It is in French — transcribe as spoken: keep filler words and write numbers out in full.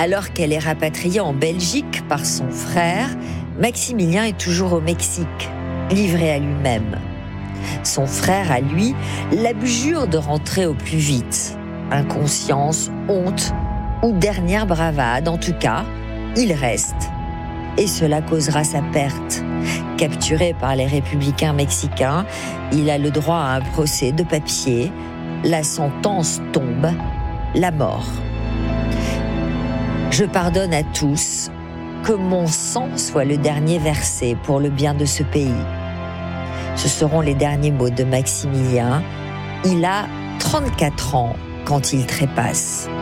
Alors qu'elle est rapatriée en Belgique par son frère, Maximilien est toujours au Mexique, livré à lui-même. Son frère, à lui, l'abjure de rentrer au plus vite. Inconscience, honte ou dernière bravade, en tout cas, il reste. Et cela causera sa perte. Capturé par les républicains mexicains, il a le droit à un procès de papier. La sentence tombe, la mort. Je pardonne à tous, que mon sang soit le dernier versé pour le bien de ce pays. Ce seront les derniers mots de Maximilien. Il a trente-quatre ans quand il trépasse.